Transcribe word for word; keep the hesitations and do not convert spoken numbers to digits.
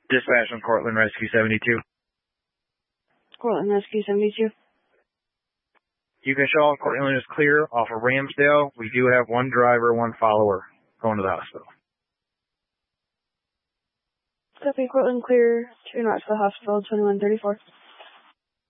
Dispatch on Cortland Rescue seventy-two. Cortland Rescue seventy-two. You can show Cortland is clear off of Ramsdale. We do have one driver, one follower going to the hospital. Copy, Cortland clear. Two knots to the hospital, twenty-one thirty-four.